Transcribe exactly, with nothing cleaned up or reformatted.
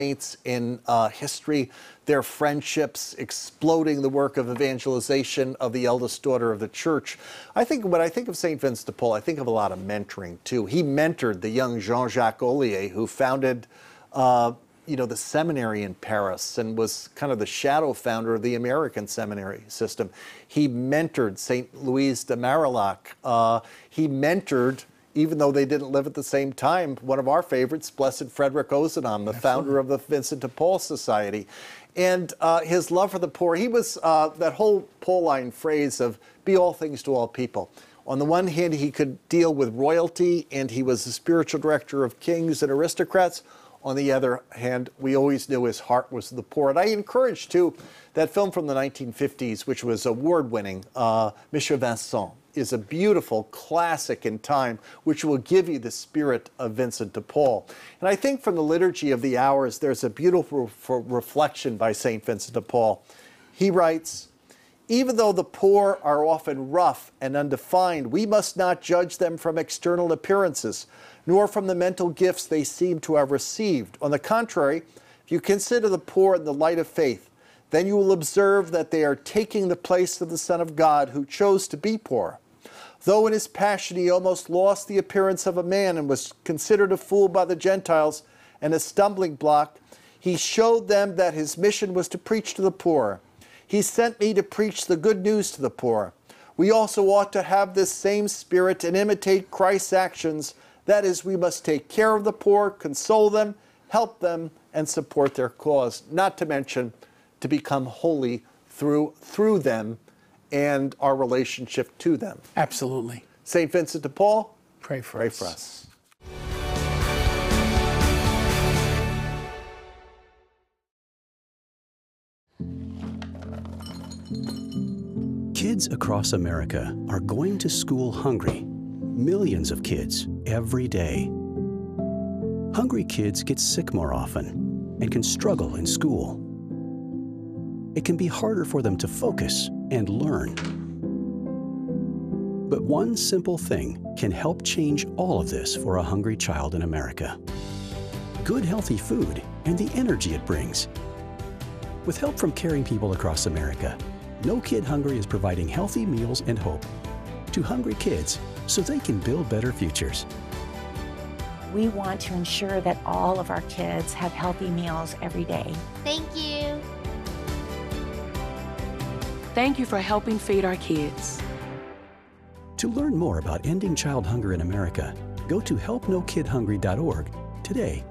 saints in uh, history, their friendships exploding the work of evangelization of the eldest daughter of the church. I think when I think of Saint Vincent de Paul, I think of a lot of mentoring too. He mentored the young Jean-Jacques Ollier, who founded uh, you know, the seminary in Paris and was kind of the shadow founder of the American seminary system. He mentored Saint Louise de Marillac. Uh, he mentored, even though they didn't live at the same time, one of our favorites, Blessed Frederick Ozanam, the Absolutely. founder of the Vincent de Paul Society. And uh, his love for the poor, he was uh, that whole Pauline phrase of be all things to all people. On the one hand, he could deal with royalty, and he was the spiritual director of kings and aristocrats. On the other hand, we always knew his heart was the poor. And I encourage, too, that film from the nineteen fifties, which was award-winning, uh, Monsieur Vincent, is a beautiful classic in time, which will give you the spirit of Vincent de Paul. And I think from the Liturgy of the Hours, there's a beautiful reflection by Saint Vincent de Paul. He writes, "Even though the poor are often rough and undefined, we must not judge them from external appearances, nor from the mental gifts they seem to have received. On the contrary, if you consider the poor in the light of faith, then you will observe that they are taking the place of the Son of God who chose to be poor. Though in his passion he almost lost the appearance of a man and was considered a fool by the Gentiles and a stumbling block, he showed them that his mission was to preach to the poor. He sent me to preach the good news to the poor. We also ought to have this same spirit and imitate Christ's actions. That is, we must take care of the poor, console them, help them, and support their cause, not to mention to become holy through, through them and our relationship to them." Absolutely. Saint Vincent de Paul, pray for pray us. for us. Kids across America are going to school hungry. Millions of kids every day. Hungry kids get sick more often and can struggle in school. It can be harder for them to focus and learn. But one simple thing can help change all of this for a hungry child in America. Good, healthy food and the energy it brings. With help from caring people across America, No Kid Hungry is providing healthy meals and hope to hungry kids so they can build better futures. We want to ensure that all of our kids have healthy meals every day. Thank you. Thank you for helping feed our kids. To learn more about ending child hunger in America, go to help no kid hungry dot org today.